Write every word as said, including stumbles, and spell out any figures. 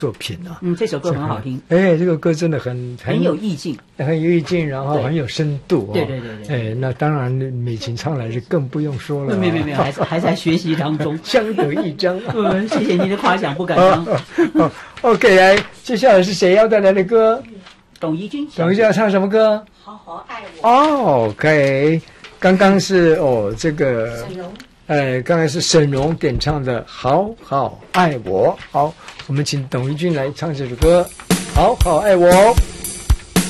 作品啊。 嗯，这首歌很好听。 哎，这个歌真的很很很有意境， 很有意境，然后很有深度、哦。 对对对对。 哎，那当然，美琴唱来是更不用说了、哦。 没有没有没有，还还在学习当中， 相得益彰。 嗯，谢谢您的夸奖，不敢当。 哦 OK， 来，接下来是谁要带来的歌？ 董怡君。 董怡君要唱什么歌？ 好好爱我。 哦 ，OK， 刚刚是哦，这个。沈荣。哎，刚才是沈荣点唱的《好好爱我》。好，我们请董怡君来唱这首歌《好好爱我》。